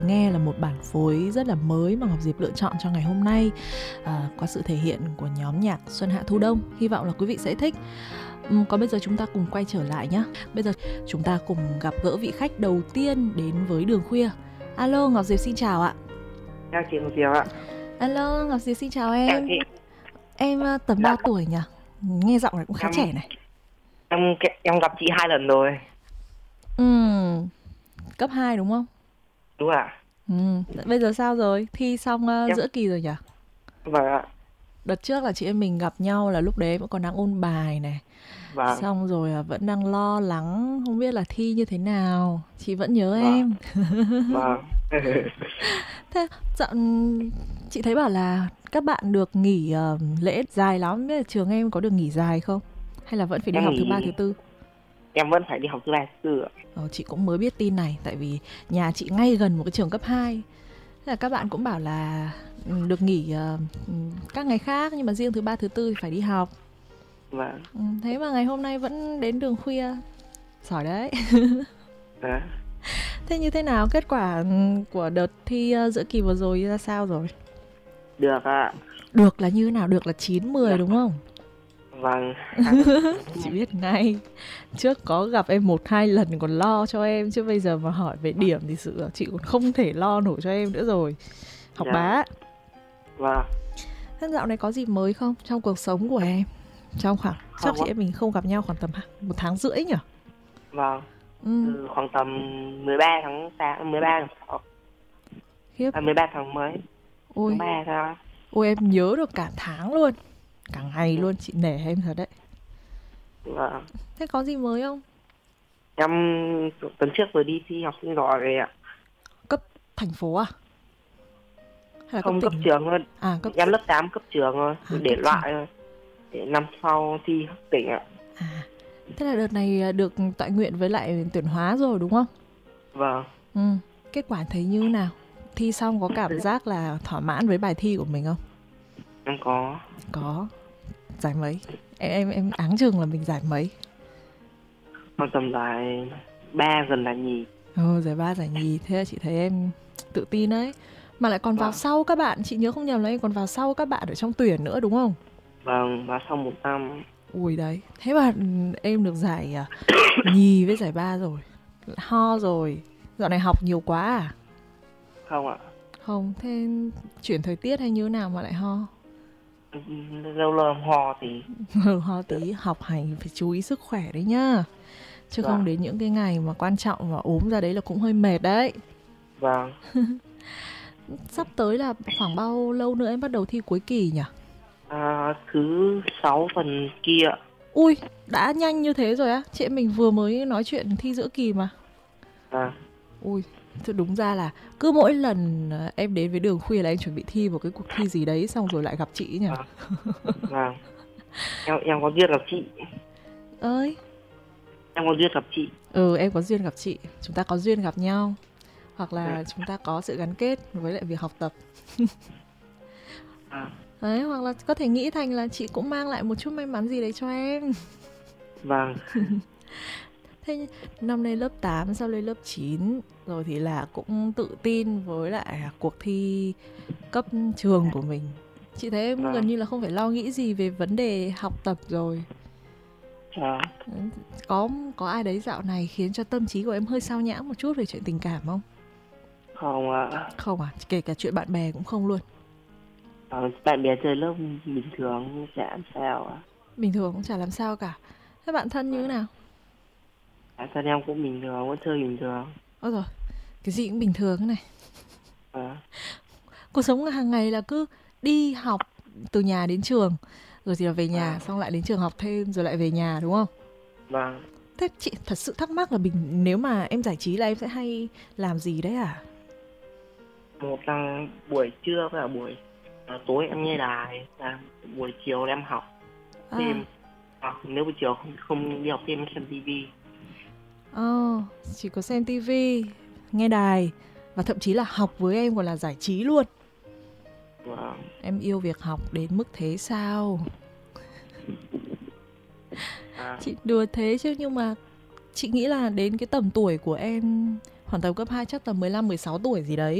Nghe là một bản phối rất là mới mà Ngọc Diệp lựa chọn cho ngày hôm nay, có sự thể hiện của nhóm nhạc Xuân Hạ Thu Đông. Hy vọng là quý vị sẽ thích. Còn bây giờ chúng ta cùng quay trở lại nhé. Bây giờ chúng ta cùng gặp gỡ vị khách đầu tiên đến với Đường Khuya. Alo, Ngọc Diệp xin chào ạ. Chào chị Ngọc Diệp ạ. Alo, Ngọc Diệp xin chào em. Em tầm bao tuổi nhỉ? Nghe giọng này cũng khá trẻ này. Em gặp chị 2 lần rồi. Cấp 2 đúng không? Đúng ạ. Bây giờ sao rồi? Thi xong giữa kỳ rồi nhỉ? Vâng ạ. Đợt trước là chị em mình gặp nhau là lúc đấy vẫn còn đang ôn bài này. Vâng. Xong rồi vẫn đang lo lắng không biết là thi như thế nào. Chị vẫn nhớ em. Vâng. Thế chị thấy bảo là các bạn được nghỉ lễ dài lắm. Biết là trường em có được nghỉ dài không? Hay là vẫn phải đi học thứ 3, thứ 4? Em vẫn phải đi học thứ 3, thứ 4 ạ. Chị cũng mới biết tin này. Tại vì nhà chị ngay gần một cái trường cấp 2. Thế là các bạn cũng bảo là được nghỉ các ngày khác, nhưng mà riêng thứ 3, thứ 4 thì phải đi học. Vâng. Thế mà ngày hôm nay vẫn đến Đường Khuya. Giỏi đấy. Thế như thế nào? Kết quả của đợt thi giữa kỳ vừa rồi ra sao rồi? Được ạ. Được là như thế nào? Được là 9, 10 đúng không? Vâng. Chị biết ngay. Trước có gặp em 1-2 lần còn lo cho em. Chứ bây giờ mà hỏi về điểm thì sự chị còn không thể lo nổi cho em nữa rồi. Học bá. Vâng. Thế dạo này có gì mới không trong cuộc sống của em? Trong khoảng chắc chị em mình không gặp nhau khoảng tầm 1 tháng rưỡi nhỉ? Vâng. Khoảng tầm 13 tháng 6. Khiếp. 13 tháng mấy? Ôi. Tháng 3 sao? Ôi em nhớ được cả tháng luôn. Cả ngày luôn, chị nể em thật đấy. Vâng. Thế có gì mới không? Em tuần trước vừa đi thi học sinh giỏi về ạ. Cấp thành phố à? Hay là không, cấp trường thôi. Em lớp 8 cấp trường thôi, để loại thôi. Để năm sau thi học tỉnh ạ. Thế là đợt này được tọa nguyện với lại tuyển hóa rồi đúng không? Vâng. Kết quả thấy như nào? Thi xong có cảm giác là thỏa mãn với bài thi của mình không? Em có. Có. Giải mấy? Em áng chừng là mình giải mấy? Khoảng tầm giải 3 gần là nhì. Giải 3 giải nhì. Thế là chị thấy em tự tin đấy. Mà lại còn vào sau các bạn. Chị nhớ không nhầm là em còn vào sau các bạn ở trong tuyển nữa đúng không? Vâng, vào sau 1 năm. Ui đấy. Thế mà em được giải nhì với giải 3 rồi. Ho rồi. Dạo này học nhiều quá à? Không ạ. Không, thế chuyển thời tiết hay như thế nào mà lại ho? Lâu lâu ho tí. Ho tí, học hành phải chú ý sức khỏe đấy nhá. Chứ không đến những cái ngày mà quan trọng mà ốm ra đấy là cũng hơi mệt đấy. Vâng. Sắp tới là khoảng bao lâu nữa em bắt đầu thi cuối kỳ nhỉ? Thứ 6 phần kia. Ui, đã nhanh như thế rồi á? Chị mình vừa mới nói chuyện thi giữa kỳ mà. Ui, thế đúng ra là cứ mỗi lần em đến với Đường Khuya là em chuẩn bị thi vào cái cuộc thi gì đấy, xong rồi lại gặp chị nhỉ? Vâng. Em có duyên gặp chị. Ơi. Em có duyên gặp chị. Em có duyên gặp chị. Chúng ta có duyên gặp nhau. Hoặc là chúng ta có sự gắn kết với lại việc học tập. Đấy, hoặc là có thể nghĩ thành là chị cũng mang lại một chút may mắn gì đấy cho em. Vâng. Thế năm nay lớp 8 sau lên lớp 9 rồi thì là cũng tự tin với lại cuộc thi cấp trường của mình. Chị thấy em gần như là không phải lo nghĩ gì về vấn đề học tập rồi. Có ai đấy dạo này khiến cho tâm trí của em hơi sao nhãng một chút về chuyện tình cảm không? Không ạ. Không à? Kể cả chuyện bạn bè cũng không luôn? Bạn bè chơi lớp bình thường chả làm sao ạ. Bình thường cũng chả làm sao cả. Thế bạn thân như thế nào? Bản thân em cũng bình thường, vẫn chơi bình thường. Ôi rồi, cái gì cũng bình thường thế này. Cuộc sống hàng ngày là cứ đi học từ nhà đến trường, rồi thì là về nhà, xong lại đến trường học thêm, rồi lại về nhà đúng không? Vâng. Thế chị thật sự thắc mắc là nếu mà em giải trí là em sẽ hay làm gì đấy à? Một là buổi trưa và buổi tối em nghe đài, buổi chiều em học thêm. Nếu buổi chiều không đi học thêm xem tivi. Chỉ có xem tivi, nghe đài và thậm chí là học với em còn là giải trí luôn. Em yêu việc học đến mức thế sao? Chị đùa thế chứ, nhưng mà chị nghĩ là đến cái tầm tuổi của em Khoảng tầm cấp 2 chắc tầm 15-16 tuổi gì đấy.